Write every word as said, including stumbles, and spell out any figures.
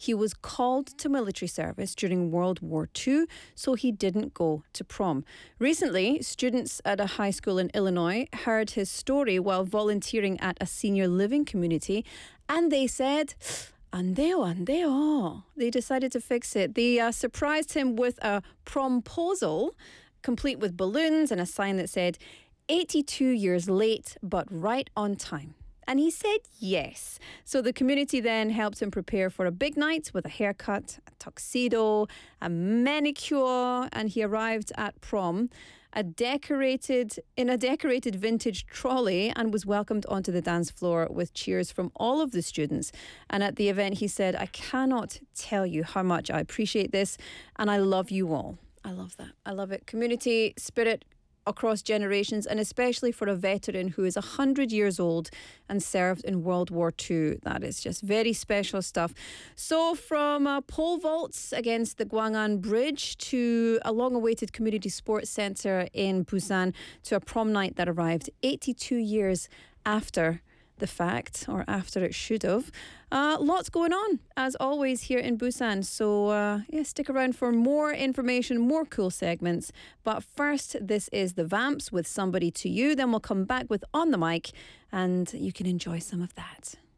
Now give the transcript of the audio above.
He was called to military service during World War Two, so he didn't go to prom. Recently, students at a high school in Illinois heard his story while volunteering at a senior living community, and they said, Andeo, andeo. They decided to fix it. They uh, surprised him with a promposal, complete with balloons and a sign that said, eighty-two years late, but right on time. And he said yes. So the community then helped him prepare for a big night with a haircut, a tuxedo, a manicure, and he arrived at prom a decorated in a decorated vintage trolley and was welcomed onto the dance floor with cheers from all of the students. And at the event, he said, I cannot tell you how much I appreciate this, and I love you all. I love that. I love it. Community spirit across generations, and especially for a veteran who is one hundred years old and served in World War Two. That is just very special stuff. So from uh, pole vaults against the Gwangan Bridge to a long-awaited community sports centre in Busan to a prom night that arrived eighty-two years after the fact, or after it should have. Uh, lots going on, as always, here in Busan. So, uh, yeah, stick around for more information, more cool segments. But first, this is the Vamps with Somebody to You. Then we'll come back with On the Mic, and you can enjoy some of that.